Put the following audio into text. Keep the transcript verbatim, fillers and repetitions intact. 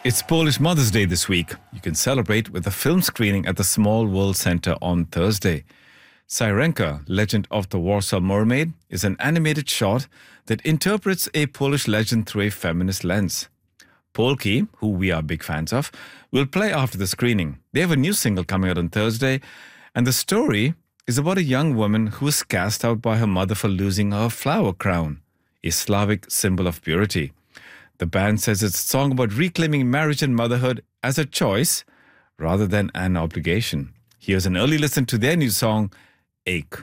It's Polish Mother's Day this week. You can celebrate with a film screening at the Small World Center on Thursday. Syrenka, Legend of the Warsaw Mermaid, is an animated short that interprets a Polish legend through a feminist lens. Polki, who we are big fans of, will play after the screening. They have a new single coming out on Thursday, and the story is about a young woman who was cast out by her mother for losing her flower crown, a Slavic symbol of purity. The band says it's a song about reclaiming marriage and motherhood as a choice rather than an obligation. Here's an early listen to their new song, Ache.